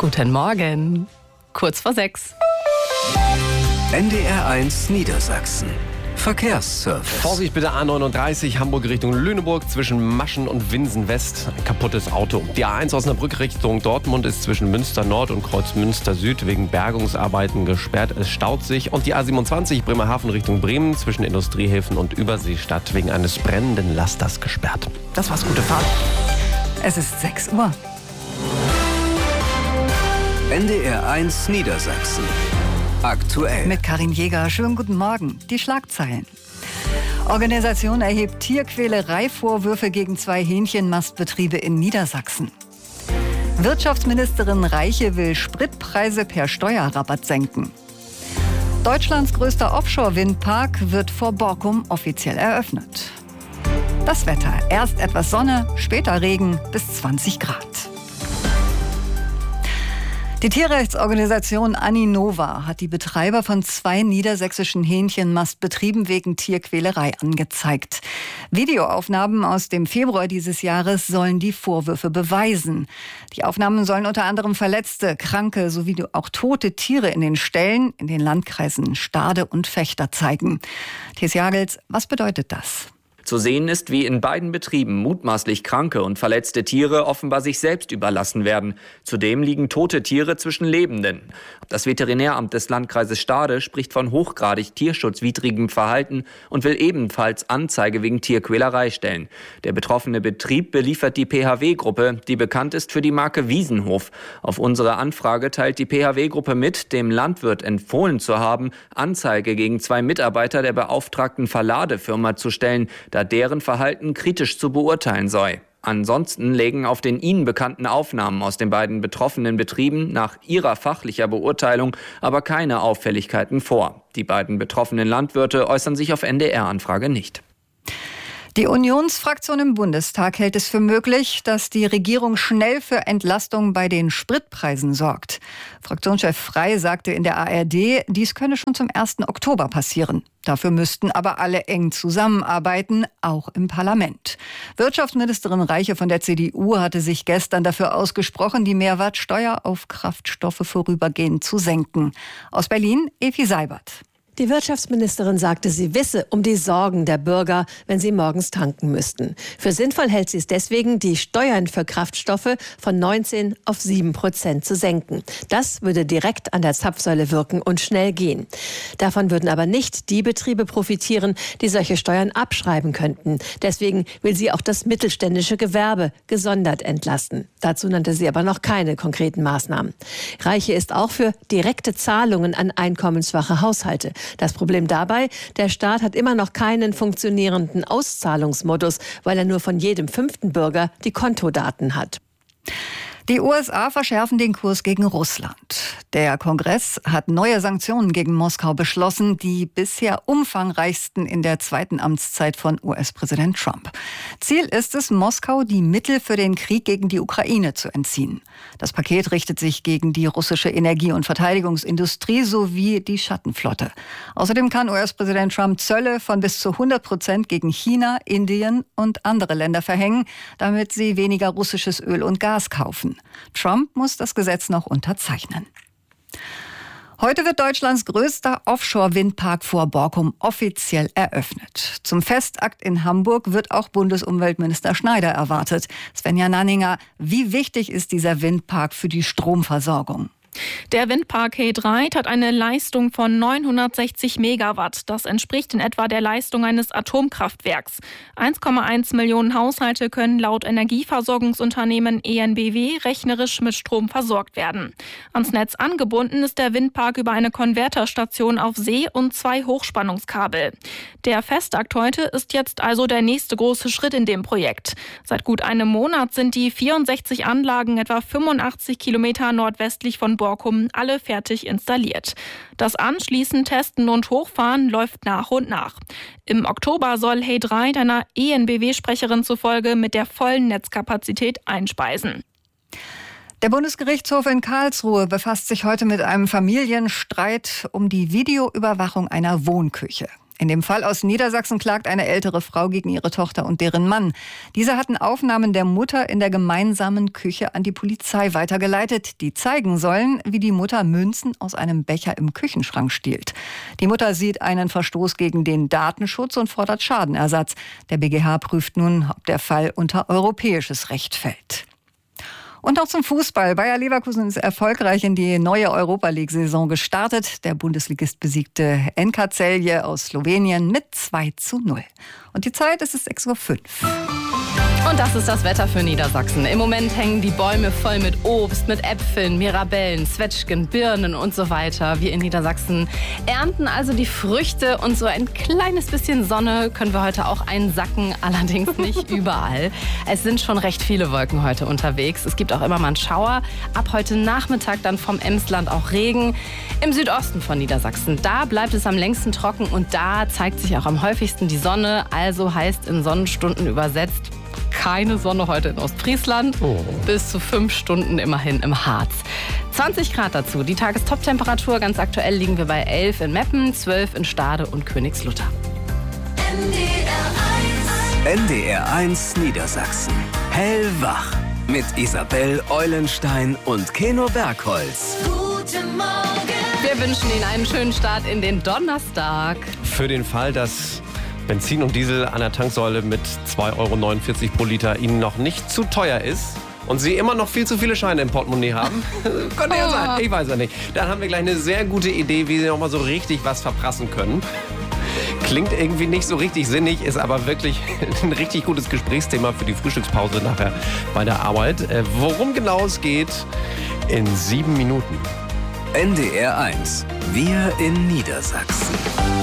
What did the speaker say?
Guten Morgen, kurz vor 6. NDR1 Niedersachsen. Verkehrsservice. Vorsicht bitte A39 Hamburg Richtung Lüneburg zwischen Maschen und Winsen West. Ein kaputtes Auto. Die A1 Osnabrück Richtung Dortmund ist zwischen Münster Nord und Kreuz Münster Süd wegen Bergungsarbeiten gesperrt. Es staut sich. Und die A27 Bremerhaven Richtung Bremen zwischen Industriehäfen und Überseestadt wegen eines brennenden Lasters gesperrt. Das war's, gute Fahrt. Es ist 6 Uhr. NDR1 Niedersachsen. Aktuell. Mit Karin Jäger. Schönen guten Morgen. Die Schlagzeilen. Organisation erhebt Tierquälerei-Vorwürfe gegen 2 Hähnchenmastbetriebe in Niedersachsen. Wirtschaftsministerin Reiche will Spritpreise per Steuerrabatt senken. Deutschlands größter Offshore-Windpark wird vor Borkum offiziell eröffnet. Das Wetter. Erst etwas Sonne, später Regen bis 20 Grad. Die Tierrechtsorganisation Aninova hat die Betreiber von 2 niedersächsischen Hähnchenmastbetrieben wegen Tierquälerei angezeigt. Videoaufnahmen aus dem Februar dieses Jahres sollen die Vorwürfe beweisen. Die Aufnahmen sollen unter anderem verletzte, kranke sowie auch tote Tiere in den Ställen in den Landkreisen Stade und Vechta zeigen. Thies Jagels, was bedeutet das? Zu sehen ist, wie in beiden Betrieben mutmaßlich kranke und verletzte Tiere offenbar sich selbst überlassen werden. Zudem liegen tote Tiere zwischen Lebenden. Das Veterinäramt des Landkreises Stade spricht von hochgradig tierschutzwidrigem Verhalten und will ebenfalls Anzeige wegen Tierquälerei stellen. Der betroffene Betrieb beliefert die PHW-Gruppe, die bekannt ist für die Marke Wiesenhof. Auf unsere Anfrage teilt die PHW-Gruppe mit, dem Landwirt empfohlen zu haben, Anzeige gegen 2 Mitarbeiter der beauftragten Verladefirma zu stellen, da deren Verhalten kritisch zu beurteilen sei. Ansonsten lägen auf den ihnen bekannten Aufnahmen aus den beiden betroffenen Betrieben nach ihrer fachlicher Beurteilung aber keine Auffälligkeiten vor. Die beiden betroffenen Landwirte äußern sich auf NDR-Anfrage nicht. Die Unionsfraktion im Bundestag hält es für möglich, dass die Regierung schnell für Entlastung bei den Spritpreisen sorgt. Fraktionschef Frey sagte in der ARD, dies könne schon zum 1. Oktober passieren. Dafür müssten aber alle eng zusammenarbeiten, auch im Parlament. Wirtschaftsministerin Reiche von der CDU hatte sich gestern dafür ausgesprochen, die Mehrwertsteuer auf Kraftstoffe vorübergehend zu senken. Aus Berlin, Evi Seibert. Die Wirtschaftsministerin sagte, sie wisse um die Sorgen der Bürger, wenn sie morgens tanken müssten. Für sinnvoll hält sie es deswegen, die Steuern für Kraftstoffe von 19 auf 7% zu senken. Das würde direkt an der Zapfsäule wirken und schnell gehen. Davon würden aber nicht die Betriebe profitieren, die solche Steuern abschreiben könnten. Deswegen will sie auch das mittelständische Gewerbe gesondert entlasten. Dazu nannte sie aber noch keine konkreten Maßnahmen. Reiche ist auch für direkte Zahlungen an einkommensschwache Haushalte. Das Problem dabei, der Staat hat immer noch keinen funktionierenden Auszahlungsmodus, weil er nur von jedem 5. Bürger die Kontodaten hat. Die USA verschärfen den Kurs gegen Russland. Der Kongress hat neue Sanktionen gegen Moskau beschlossen, die bisher umfangreichsten in der 2. Amtszeit von US-Präsident Trump. Ziel ist es, Moskau die Mittel für den Krieg gegen die Ukraine zu entziehen. Das Paket richtet sich gegen die russische Energie- und Verteidigungsindustrie sowie die Schattenflotte. Außerdem kann US-Präsident Trump Zölle von bis zu 100% gegen China, Indien und andere Länder verhängen, damit sie weniger russisches Öl und Gas kaufen. Trump muss das Gesetz noch unterzeichnen. Heute wird Deutschlands größter Offshore-Windpark vor Borkum offiziell eröffnet. Zum Festakt in Hamburg wird auch Bundesumweltminister Schneider erwartet. Svenja Nanninger, wie wichtig ist dieser Windpark für die Stromversorgung? Der Windpark He Dreiht hat eine Leistung von 960 Megawatt. Das entspricht in etwa der Leistung eines Atomkraftwerks. 1,1 Millionen Haushalte können laut Energieversorgungsunternehmen EnBW rechnerisch mit Strom versorgt werden. Ans Netz angebunden ist der Windpark über eine Konverterstation auf See und 2 Hochspannungskabel. Der Festakt heute ist jetzt also der nächste große Schritt in dem Projekt. Seit gut einem Monat sind die 64 Anlagen etwa 85 Kilometer nordwestlich von Borkum alle fertig installiert. Das Anschließen, Testen und Hochfahren läuft nach und nach. Im Oktober soll He Dreiht einer EnBW-Sprecherin zufolge mit der vollen Netzkapazität einspeisen. Der Bundesgerichtshof in Karlsruhe befasst sich heute mit einem Familienstreit um die Videoüberwachung einer Wohnküche. In dem Fall aus Niedersachsen klagt eine ältere Frau gegen ihre Tochter und deren Mann. Diese hatten Aufnahmen der Mutter in der gemeinsamen Küche an die Polizei weitergeleitet, die zeigen sollen, wie die Mutter Münzen aus einem Becher im Küchenschrank stiehlt. Die Mutter sieht einen Verstoß gegen den Datenschutz und fordert Schadenersatz. Der BgH prüft nun, ob der Fall unter europäisches Recht fällt. Und noch zum Fußball. Bayer Leverkusen ist erfolgreich in die neue Europa-League-Saison gestartet. Der Bundesligist besiegte NK Celje aus Slowenien mit 2:0. Und die Zeit ist es 6:05 Uhr. Und das ist das Wetter für Niedersachsen. Im Moment hängen die Bäume voll mit Obst, mit Äpfeln, Mirabellen, Zwetschgen, Birnen und so weiter. Wir in Niedersachsen ernten also die Früchte und so ein kleines bisschen Sonne können wir heute auch einsacken, allerdings nicht überall. Es sind schon recht viele Wolken heute unterwegs. Es gibt auch immer mal einen Schauer. Ab heute Nachmittag dann vom Emsland auch Regen. Im Südosten von Niedersachsen, da bleibt es am längsten trocken und da zeigt sich auch am häufigsten die Sonne. Also heißt in Sonnenstunden übersetzt, keine Sonne heute in Ostfriesland, bis zu 5 Stunden immerhin im Harz. 20 Grad dazu, die Tagestoptemperatur. Ganz aktuell liegen wir bei 11 in Meppen, 12 in Stade und Königslutter. NDR1 Niedersachsen. Hellwach. Mit Isabel Eulenstein und Keno Bergholz. Guten Morgen. Wir wünschen Ihnen einen schönen Start in den Donnerstag. Für den Fall, dass Benzin und Diesel an der Tanksäule mit 2,49 Euro pro Liter Ihnen noch nicht zu teuer ist und Sie immer noch viel zu viele Scheine im Portemonnaie haben, könnte ja sein, ich weiß ja nicht. Dann haben wir gleich eine sehr gute Idee, wie Sie noch mal so richtig was verprassen können. Klingt irgendwie nicht so richtig sinnig, ist aber wirklich ein richtig gutes Gesprächsthema für die Frühstückspause nachher bei der Arbeit. Worum genau es geht, in 7 Minuten. NDR1. Wir in Niedersachsen.